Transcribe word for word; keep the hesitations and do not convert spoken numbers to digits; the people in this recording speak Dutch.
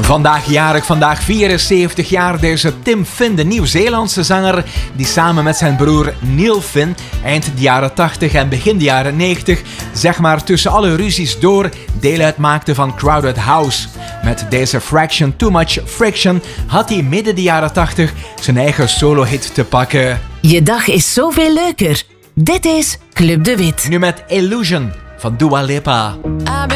Vandaag jarig, vandaag vierenzeventig jaar, deze Tim Finn, de Nieuw-Zeelandse zanger die samen met zijn broer Neil Finn eind de jaren tachtig en begin de jaren negentig, zeg maar tussen alle ruzies door, deel uitmaakte van Crowded House. Met deze Fraction Too Much Friction had hij midden de jaren tachtig zijn eigen solo-hit te pakken. Je dag is zoveel leuker. Dit is Club de Wit. Nu met Illusion van Dua Lipa.